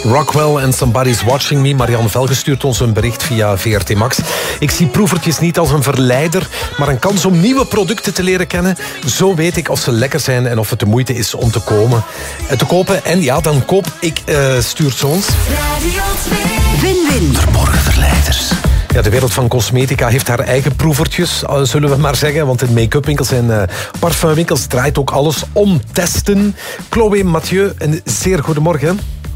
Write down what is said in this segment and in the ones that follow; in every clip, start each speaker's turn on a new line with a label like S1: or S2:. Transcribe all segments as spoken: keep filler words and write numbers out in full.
S1: Rockwell en Somebody's Watching Me. Marianne Velge stuurt ons een bericht via V R T Max. Ik zie proevertjes niet als een verleider, maar een kans om nieuwe producten te leren kennen. Zo weet ik of ze lekker zijn en of het de moeite is om te komen, te kopen. En ja, dan koop ik, uh, stuurt ze ons.
S2: Win-win.
S1: Verborgen verleiders. Ja, de wereld van cosmetica heeft haar eigen proevertjes, zullen we maar zeggen. Want in make-upwinkels en uh, parfumwinkels draait ook alles om testen. Chloé Mathieu, een zeer goedemorgen.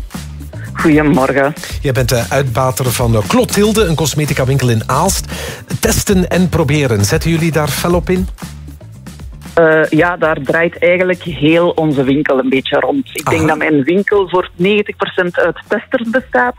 S3: Goedemorgen.
S1: Jij bent de uitbater van Clotilde, een cosmetica winkel in Aalst. Testen en proberen, zetten jullie daar fel op in?
S3: Uh, ja, daar draait eigenlijk heel onze winkel een beetje rond. Ik Aha. denk dat mijn winkel voor negentig procent uit testers bestaat.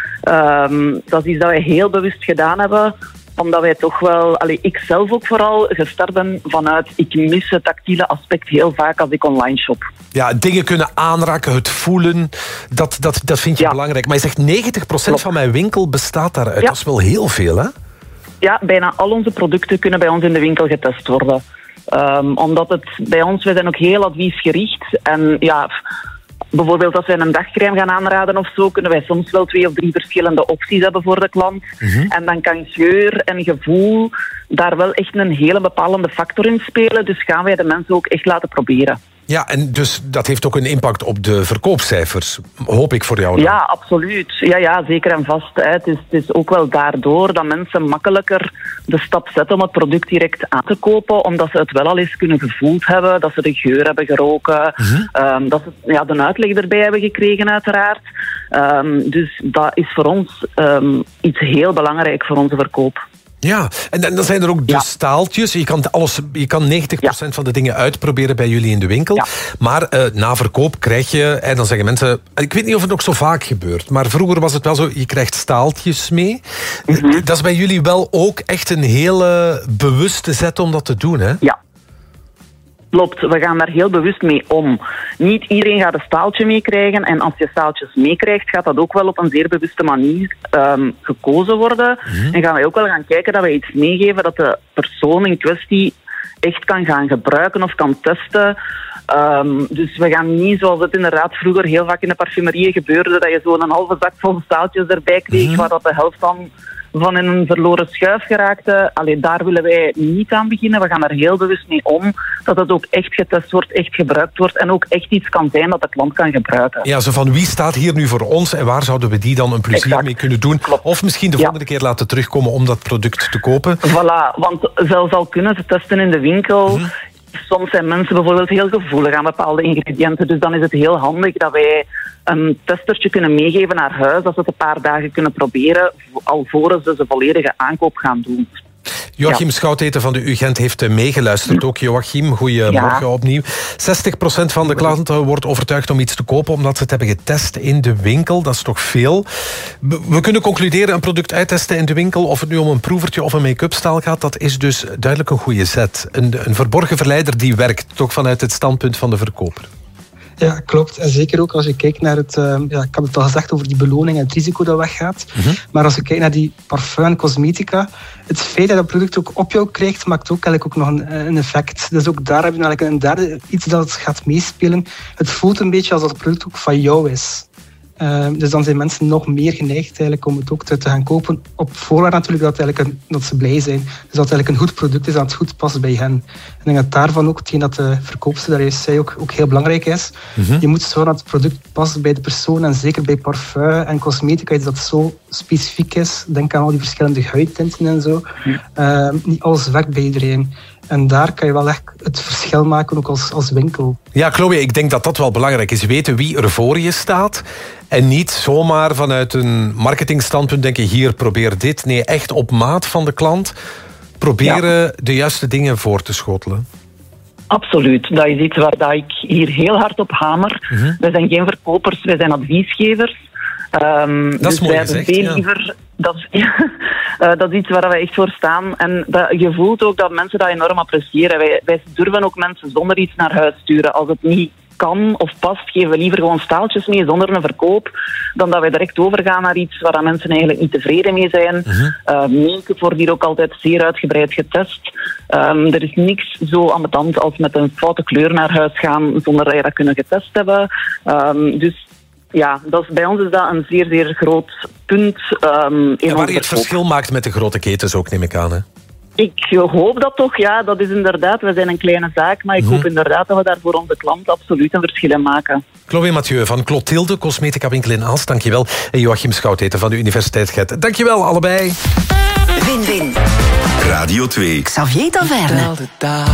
S3: Um, dat is iets dat wij heel bewust gedaan hebben, omdat wij toch wel, allee, ik zelf ook vooral, gestart ben vanuit, ik mis het tactiele aspect heel vaak als ik online shop.
S1: Ja, dingen kunnen aanraken, het voelen, dat, dat, dat vind je ja. belangrijk. Maar je zegt negentig procent Klopt. van mijn winkel bestaat daaruit. Ja. Dat is wel heel veel, hè?
S3: Ja, bijna al onze producten kunnen bij ons in de winkel getest worden. Um, omdat het bij ons, wij zijn ook heel adviesgericht. En ja, bijvoorbeeld als wij een dagcrème gaan aanraden of zo, kunnen wij soms wel twee of drie verschillende opties hebben voor de klant. Mm-hmm. En dan kan geur en gevoel daar wel echt een hele bepalende factor in spelen. Dus gaan wij de mensen ook echt laten proberen.
S1: Ja, en dus dat heeft ook een impact op de verkoopcijfers, hoop ik voor jou dan.
S3: Ja, absoluut. Ja, ja, zeker en vast. Hè. Het, is, het is ook wel daardoor dat mensen makkelijker de stap zetten om het product direct aan te kopen, omdat ze het wel al eens kunnen gevoeld hebben, dat ze de geur hebben geroken, mm-hmm. um, dat ze ja, de uitleg erbij hebben gekregen uiteraard. Um, dus dat is voor ons um, iets heel belangrijk voor onze verkoop.
S1: Ja, en dan zijn er ook de ja. staaltjes. Je kan, alles, je kan negentig procent ja. van de dingen uitproberen bij jullie in de winkel. Ja. Maar uh, na verkoop krijg je, en dan zeggen mensen, ik weet niet of het nog zo vaak gebeurt, maar vroeger was het wel zo, je krijgt staaltjes mee. Mm-hmm. Dat is bij jullie wel ook echt een hele bewuste zet om dat te doen, hè?
S3: Ja. Klopt, we gaan daar heel bewust mee om. Niet iedereen gaat een staaltje meekrijgen. En als je staaltjes meekrijgt, gaat dat ook wel op een zeer bewuste manier um, gekozen worden. Mm-hmm. En gaan wij ook wel gaan kijken dat wij iets meegeven dat de persoon in kwestie echt kan gaan gebruiken of kan testen. Um, dus we gaan niet, zoals het inderdaad vroeger heel vaak in de parfumerie gebeurde, dat je zo'n halve zak vol staaltjes erbij kreeg, mm-hmm. waar dat de helft dan van in een verloren schuif geraakte. Allee, daar willen wij niet aan beginnen. We gaan er heel bewust mee om dat het ook echt getest wordt, echt gebruikt wordt en ook echt iets kan zijn dat de klant kan gebruiken.
S1: Ja, zo van wie staat hier nu voor ons en waar zouden we die dan een plezier exact. mee kunnen doen? Klopt. Of misschien de ja. volgende keer laten terugkomen om dat product te kopen.
S3: Voilà, want zelfs al kunnen ze testen in de winkel, mm-hmm. soms zijn mensen bijvoorbeeld heel gevoelig aan bepaalde ingrediënten. Dus dan is het heel handig dat wij een testertje kunnen meegeven naar huis, dat ze het een paar dagen kunnen proberen, alvorens ze de volledige aankoop gaan doen.
S1: Joachim
S3: ja.
S1: Schouteten van de U Gent heeft meegeluisterd. Ook Joachim, goedemorgen ja. opnieuw. zestig procent van de klanten wordt overtuigd om iets te kopen omdat ze het hebben getest in de winkel. Dat is toch veel. We kunnen concluderen, een product uittesten in de winkel, of het nu om een proevertje of een make-up staal gaat, dat is dus duidelijk een goede zet. Een, een verborgen verleider die werkt, toch vanuit het standpunt van de verkoper.
S4: Ja, klopt. En zeker ook als je kijkt naar het... Uh, ja, ik heb het al gezegd over die beloning en het risico dat weggaat. Mm-hmm. Maar als je kijkt naar die parfum en cosmetica, het feit dat dat product ook op jou krijgt, maakt ook eigenlijk ook nog een, een effect. Dus ook daar heb je eigenlijk een derde iets dat gaat meespelen. Het voelt een beetje alsof het product ook van jou is. Uh, dus dan zijn mensen nog meer geneigd eigenlijk om het ook te, te gaan kopen. Op voorwaarde natuurlijk dat, eigenlijk een, dat ze blij zijn. Dus dat het eigenlijk een goed product is, dat het goed past bij hen. En ik denk dat daarvan ook, hetgeen dat de verkoopster daar juist zei, ook, ook heel belangrijk is. Mm-hmm. Je moet zorgen dat het product past bij de persoon. En zeker bij parfum en cosmetica is dat zo specifiek is. Denk aan al die verschillende huidtinten en zo. Mm. Uh, niet alles werkt bij iedereen. En daar kan je wel echt het verschil maken, ook als, als winkel.
S1: Ja, Chloé, ik denk dat dat wel belangrijk is. Weten wie er voor je staat. En niet zomaar vanuit een marketingstandpunt denken, hier, probeer dit. Nee, echt op maat van de klant proberen ja. de juiste dingen voor te schotelen.
S3: Absoluut. Dat is iets waar dat ik hier heel hard op hamer. Mm-hmm. Wij zijn geen verkopers, wij zijn adviesgevers. Um,
S1: dat
S3: dus
S1: is mooi
S3: wij
S1: gezegd,
S3: veel
S1: ja.
S3: liever, dat, is, uh, dat is iets waar wij echt voor staan. En dat, je voelt ook dat mensen dat enorm appreciëren. Wij, wij durven ook mensen zonder iets naar huis sturen. Als het niet kan of past, geven we liever gewoon staaltjes mee zonder een verkoop, dan dat wij direct overgaan naar iets waar mensen eigenlijk niet tevreden mee zijn. Uh-huh. Uh, make-up wordt hier ook altijd zeer uitgebreid getest. Um, er is niks zo ambetant als met een foute kleur naar huis gaan zonder dat je dat kunnen getest hebben. Um, dus Ja, dat is, bij ons is dat een zeer, zeer groot punt. Um, in
S1: en waar je het
S3: verkoop.
S1: verschil maakt met de grote ketens ook, neem ik aan. Hè?
S3: Ik hoop dat toch, ja. Dat is inderdaad, we zijn een kleine zaak, maar ik
S1: mm-hmm.
S3: hoop inderdaad dat we daar voor onze klant absoluut een verschil in maken.
S1: Chloé Mathieu van Clotilde, cosmetica winkel in Aalst, dankjewel. En Joachim Schouteten van de Universiteit Gent. Dankjewel, allebei.
S2: Win-win.
S5: Radio twee.
S2: Xavier Taverne.